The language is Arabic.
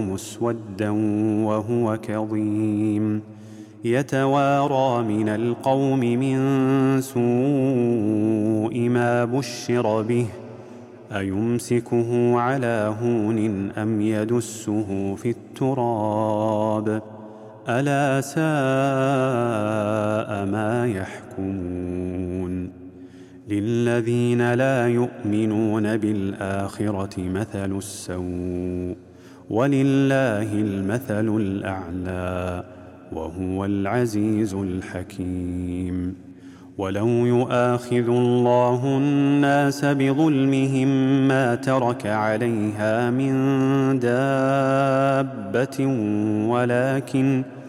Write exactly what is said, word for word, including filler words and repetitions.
مسودا وهو كظيم يتوارى من القوم من سوء ما بشر به أيمسكه على هون أم يدسه في التراب ألا ساء ما يحكمون للذين لا يؤمنون بالآخرة مثل السوء ولله المثل الأعلى وهو العزيز الحكيم ولو يؤاخذ الله الناس بظلمهم ما ترك عليها من دابة ولكن